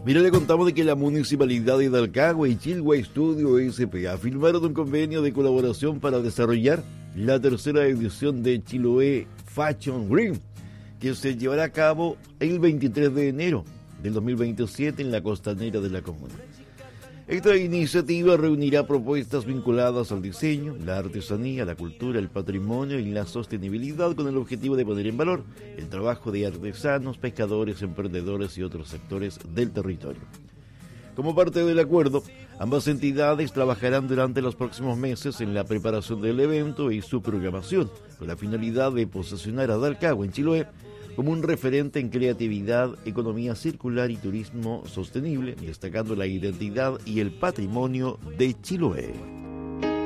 Mira, le contamos de que la Municipalidad de Dalcagua y Chilhua Studio S.p.A. firmaron un convenio de colaboración para desarrollar la tercera edición de Chiloé Fashion Week, que se llevará a cabo el 23 de enero del 2027 en la costanera de la comuna. Esta iniciativa reunirá propuestas vinculadas al diseño, la artesanía, la cultura, el patrimonio y la sostenibilidad con el objetivo de poner en valor el trabajo de artesanos, pescadores, emprendedores y otros sectores del territorio. Como parte del acuerdo, ambas entidades trabajarán durante los próximos meses en la preparación del evento y su programación, con la finalidad de posicionar a Dalcagua en Chiloé como un referente en creatividad, economía circular y turismo sostenible, destacando la identidad y el patrimonio de Chiloé.